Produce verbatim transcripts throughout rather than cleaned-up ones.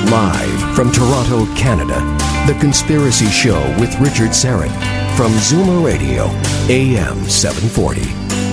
Live from Toronto, Canada, The Conspiracy Show with Richard Syrett from Zoomer Radio, A M seven forty.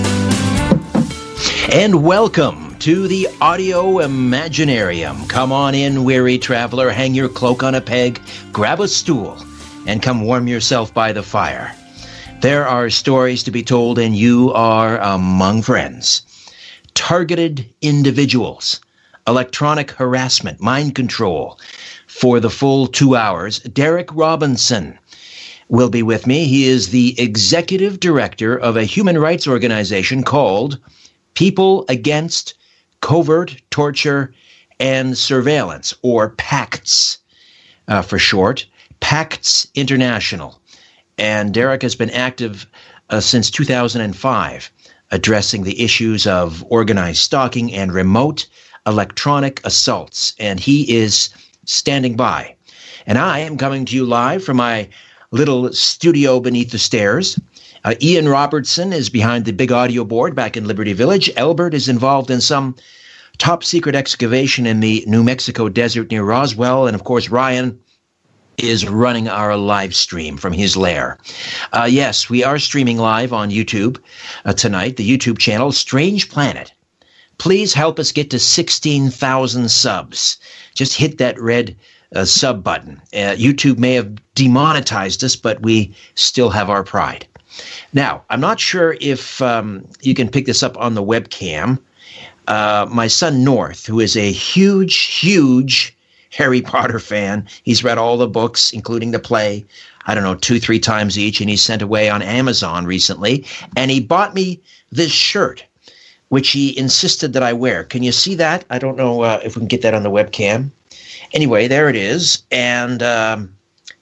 And welcome to the Audio Imaginarium. Come on in, weary traveler, hang your cloak on a peg, grab a stool, and come warm yourself by the fire. There are stories to be told, and you are among friends. Targeted individuals, electronic harassment, mind control. For the full two hours, Derek Robinson will be with me. He is the executive director of a human rights organization called People Against Covert Torture and Surveillance, or PACTS uh, for short, PACTS International. And Derek has been active uh, since two thousand five, addressing the issues of organized stalking and remote electronic assaults. And he is standing by. And I am coming to you live from my little studio beneath the stairs. Uh, Ian Robertson is behind the big audio board back in Liberty Village. Elbert is involved in some top secret excavation in the New Mexico desert near Roswell. And of course, Ryan is running our live stream from his lair. Uh, yes, we are streaming live on YouTube uh, tonight, the YouTube channel Strange Planet. Please help us get to sixteen thousand subs. Just hit that red uh, sub button. Uh, YouTube may have demonetized us, but we still have our pride. Now, I'm not sure if um, you can pick this up on the webcam. Uh, my son North, who is a huge, huge Harry Potter fan. He's read all the books, including the play, I don't know, two, three times each, and he sent away on Amazon recently. And he bought me this shirt, which he insisted that I wear. Can you see that? I don't know uh, if we can get that on the webcam. Anyway, there it is. And um,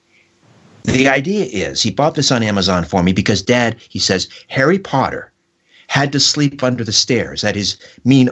the idea is he bought this on Amazon for me because, Dad, he says, Harry Potter had to sleep under the stairs at his mean